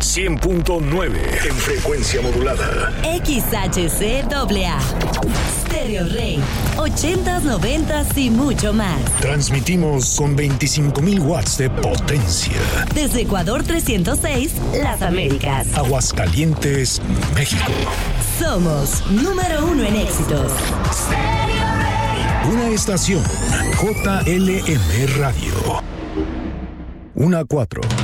100.9 en frecuencia modulada. XHCAA. Stereo Rey. 80s, 90s y mucho más. Transmitimos con 25,000 watts de potencia. Desde Ecuador 306, Las Américas. Aguascalientes, México. Somos número 1 en éxitos. Una estación JLM Radio. 1 a 4.